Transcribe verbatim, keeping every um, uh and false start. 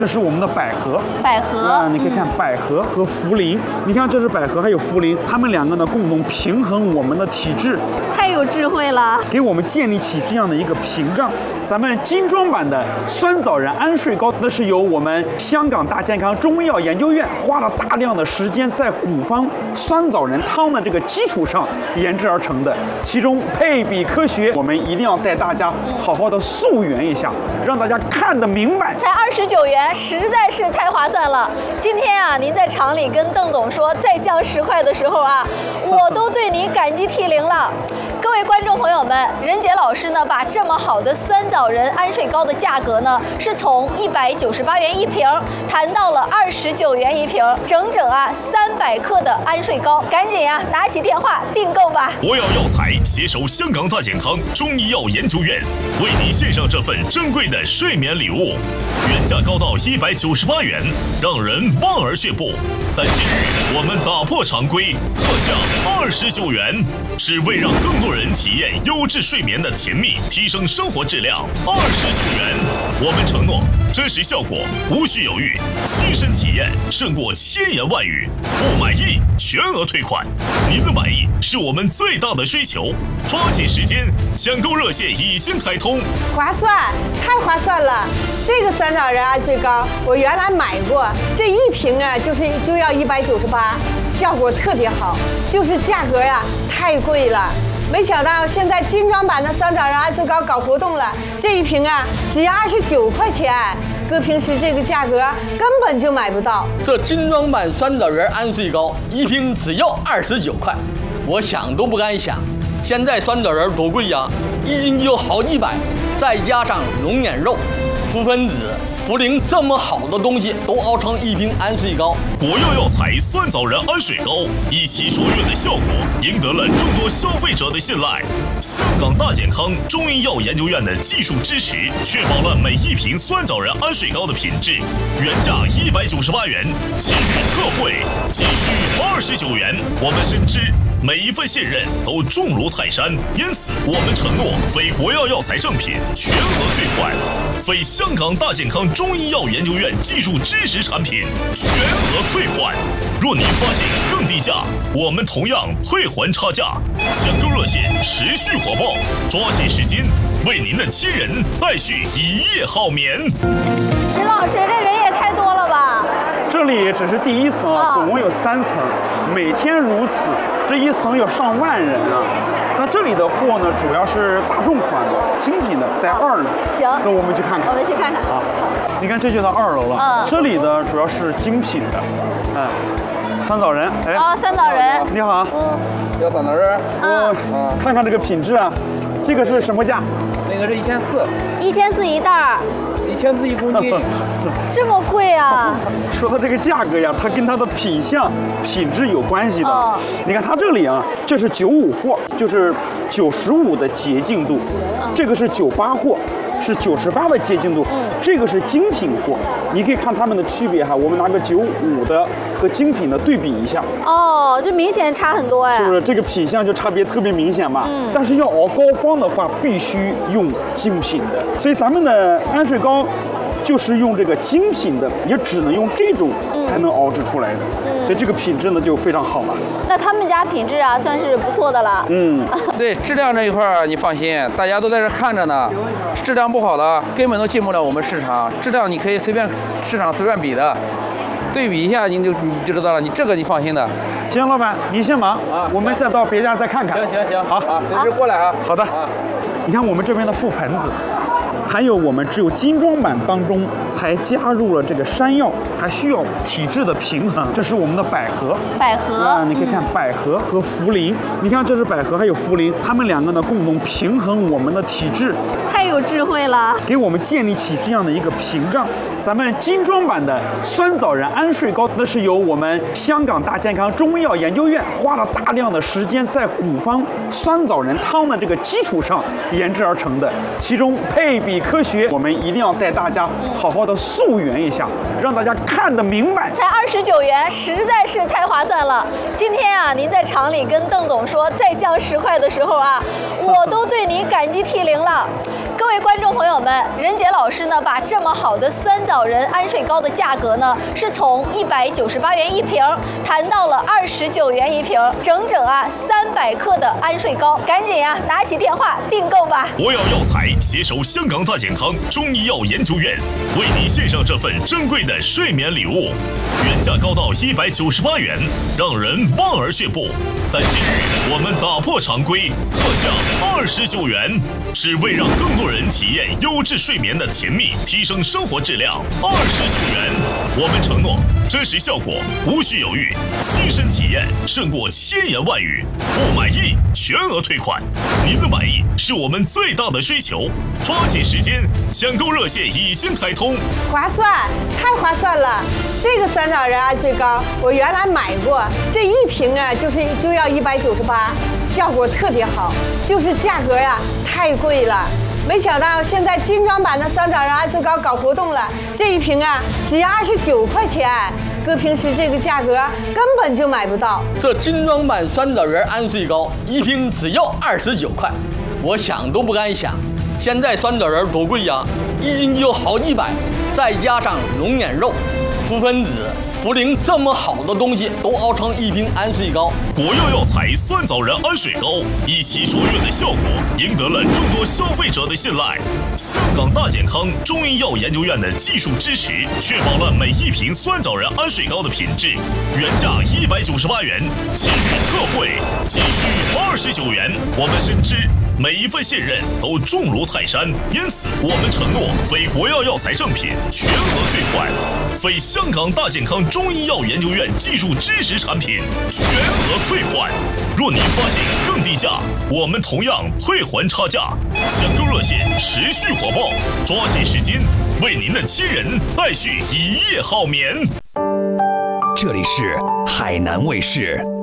这是我们的百合， 百合啊，你可以看百合和茯苓，你看这是百合还有茯苓，它们两个呢共同平衡我们的体质， 太有智慧了， 给我们建立起这样的一个屏障。咱们精装版的酸枣仁安睡膏，那是由我们香港大健康中医药研究院花了大量的时间在古方酸枣仁汤的这个基础上研制而成的，其中配比科学，我们一定要带大家好好的溯源一下，让大家看得明白。 才二十九元，实在是太划算了。今天啊，您在厂里跟邓总说再降十块的时候啊，我都对您感激涕零了。各位观众朋友们，任杰老师呢，把这么好的酸枣仁安睡膏的价格呢，是从一百九十八元一瓶谈到了二十九元一瓶，整整啊三百克的安睡膏，赶紧呀、啊、拿起电话订购吧！ 国药药材携手香港大健康中医药研究院，为您献上这份珍贵的睡眠礼物，原价高到一百九十八元，让人望而却步。但今日我们打破常规，特价二十九元，是为让更多人体验优质睡眠的甜蜜，提升生活质量。二十九元，我们承诺真实效果无需犹豫，亲身体验胜过千言万语。不满意全额退款，您的满意是我们最大的追求。抓紧时间，抢购热线已经开通。 划算，太划算了！这个酸枣仁安睡膏我原来买过，这一瓶啊就是就要一百九十八，效果特别好，就是价格啊太贵了。没想到现在精装版的酸枣仁安睡膏搞活动了，这一瓶啊只要二十九块钱，搁平时这个价格根本就买不到。 这精装版酸枣仁安睡膏一瓶只要二十九块，我想都不敢想。现在酸枣仁多贵呀，一斤就好几百，再加上龙眼肉、覆盆子、茯苓这么好的东西都熬成一瓶安睡膏。 国药药材酸枣仁安睡膏一起卓越的效果，赢得了众多消费者的信赖。香港大健康中医药研究院的技术支持，确保了每一瓶酸枣仁安睡膏的品质。原价一百九十八元，今日特惠仅需二十九元。我们深知每一份信任都重如泰山，因此我们承诺非国药药材正品全额退款，非香港大健康中医药研究院技术支持产品全额退款。若您发现更低价，我们同样退还差价。抢购热线持续火爆，抓紧时间，为您的亲人带去一夜好眠。 任老师，这人也太多了吧？ 这里只是第一层啊，总共有三层，每天如此，这一层有上万人啊。那这里的货呢，主要是大众款的、精品的，在二楼。 行， 走，我们去看看。 我们去看看啊。你看，这就到二楼了。 嗯， 这里的主要是精品的，嗯，酸枣仁。哎， 哦，酸枣仁。 你好。 嗯，要酸枣仁。 嗯，嗯，看看这个品质啊，这个是什么价？ 那个是一千四。 一千四一袋儿。 一千四一公斤， 这么贵啊！ 说到这个价格呀，它跟它的品相、品质有关系的。 哦、 你看它这里啊，这是九五货，就是九十五的洁净度；嗯、这个是九八货，是九十八的洁净度。嗯，这个是精品货，你可以看它们的区别哈。我们拿个九五的和精品的对比一下。 哦，这明显差很多哎。 是不是这个品相就差别特别明显嘛？嗯。但是要熬膏方的话，必须用精品的，所以咱们的安睡膏就是用这个精品的，也只能用这种才能熬制出来的，嗯、所以这个品质呢就非常好了。 那他们家品质啊算是不错的了。 嗯， 对质量这一块儿你放心，大家都在这看着呢，质量不好的根本都进不了我们市场，质量你可以随便市场随便比的，对比一下你就你就知道了，你这个你放心的。 行，老板你先忙啊，我们再到别家再看看。 行行行， 好啊，随时过来啊。 好的。啊，你看我们这边的覆盆子。还有我们只有精装版当中才加入了这个山药，还需要体质的平衡。这是我们的百合， 百合啊，你可以看百合和茯苓。你看这是百合还有茯苓，它们两个呢共同平衡我们的体质， 太有智慧了， 给我们建立起这样的一个屏障。咱们精装版的酸枣仁安睡膏，那是由我们香港大健康中医药研究院花了大量的时间在古方酸枣仁汤的这个基础上研制而成的，其中配比科学，我们一定要带大家好好的溯源一下，让大家看得明白。 才二十九元，实在是太划算了。今天啊，您在厂里跟邓总说再降十块的时候啊，我都对您感激涕零了。各位位观众朋友们，任杰老师呢，把这么好的酸枣仁安睡糕的价格呢，是从一百九十八元一瓶谈到了二十九元一瓶，整整啊三百克的安睡糕，赶紧呀、啊、拿起电话订购吧！ 国药药材携手香港大健康中医药研究院，为您献上这份珍贵的睡眠礼物，原价高到一百九十八元，让人望而却步。但今日我们打破常规，特价二十九元，只为让更多人体验优质睡眠的甜蜜，提升生活质量。二十九元，我们承诺真实效果无需犹豫，亲身体验胜过千言万语。不满意全额退款，您的满意是我们最大的追求。抓紧时间，抢购热线已经开通， 划算，太划算了！这个酸枣仁安睡糕我原来买过，这一瓶啊就是就要一百九十八，效果特别好，就是价格呀、啊、太贵了。没想到现在精装版的酸枣仁安睡糕搞活动了，这一瓶啊只要二十九块钱，搁平时这个价格根本就买不到。 这精装版酸枣仁安睡糕一瓶只要二十九块，我想都不敢想。现在酸枣仁多贵呀，一斤就好几百，再加上龙眼肉、福分子、茯苓这么好的东西都熬成一瓶安睡糕。 国药药材酸枣仁安睡糕一起卓越的效果，赢得了众多消费者的信赖。香港大健康中医药研究院的技术支持，确保了每一瓶酸枣仁安睡糕的品质。原价一百九十八元，今日特惠仅需二十九元。我们深知每一份信任都重如泰山，因此我们承诺非国药药材正品全额退款，非香港大健康中医药研究院技术支持产品全额退款。若您发现更低价，我们同样退还差价。抢购热线持续火爆，抓紧时间，为您的亲人带去一夜好眠。 这里是海南卫视。